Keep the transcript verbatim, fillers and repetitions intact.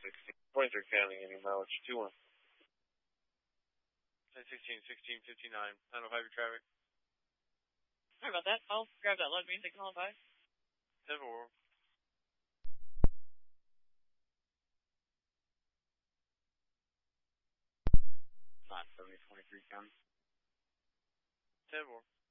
sixteen. twenty-three counting, any mileage, two one. ten sixteen, sixteen fifty-nine. nine oh five, your traffic. Sorry about that. I'll grab that loud music and all five. ten four. nine seventy, twenty-three county. ten four.